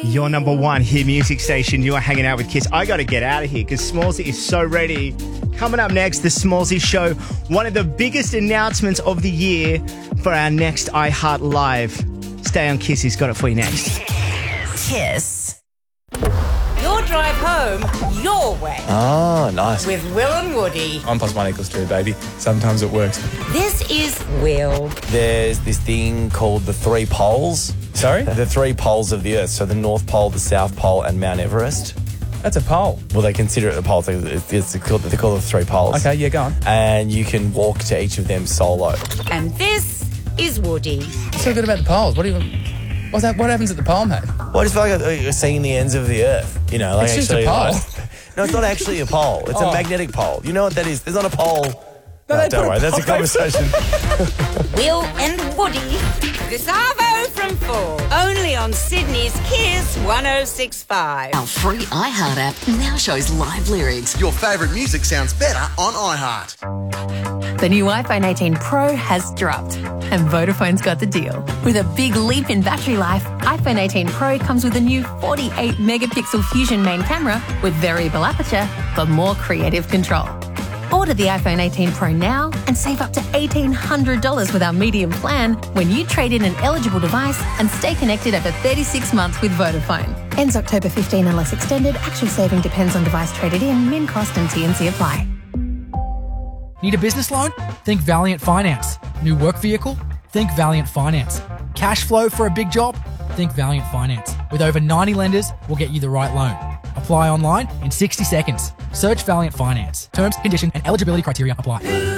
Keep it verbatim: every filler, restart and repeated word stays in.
Your number one hit music station. You are hanging out with Kiss. I got to get out of here because Smallsy is so ready. Coming up next, the Smallsy Show. One of the biggest announcements of the year for our next iHeart Live. Stay on Kiss. He's got it for you next. Kiss. Your drive home, your way. Oh, nice. With Will and Woody. One plus one equals two, baby. Sometimes it works. This is Will. There's this thing called the three poles. Sorry? The three poles of the Earth. So the North Pole, the South Pole, and Mount Everest. That's a pole. Well, they consider it a pole. It's, it's called, they call it the three poles. Okay, yeah, go on. And you can walk to each of them solo. And this is Woody. What's so good about the poles? What do you... What's that, what happens at the pole, mate? Well, I just feel like you're seeing the ends of the Earth. You know, like It's just actually, a pole. Like, no, it's not actually a pole. It's Oh. a magnetic pole. You know what that is? There's not a pole. No, No, they don't put a worry. That's a pole- conversation. Will and Woody. Gustavo from four. Only on Sydney's Kiss one oh six point five. Our free iHeart app now shows live lyrics. Your favourite music sounds better on iHeart. The new iPhone eighteen Pro has dropped, and Vodafone's got the deal. With a big leap in battery life, iPhone eighteen Pro comes with a new forty-eight megapixel Fusion main camera with variable aperture for more creative control. Order the iPhone eighteen Pro now and save up to eighteen hundred dollars with our medium plan when you trade in an eligible device and stay connected over thirty-six months with Vodafone. Ends October fifteenth unless extended. Actual saving depends on device traded in. Min cost and T N C apply. Need a business loan? Think Valiant Finance. New work vehicle? Think Valiant Finance. Cash flow for a big job? Think Valiant Finance. With over ninety lenders, we'll get you the right loan. Apply online in sixty seconds. Search Valiant Finance. Terms, conditions, and eligibility criteria apply.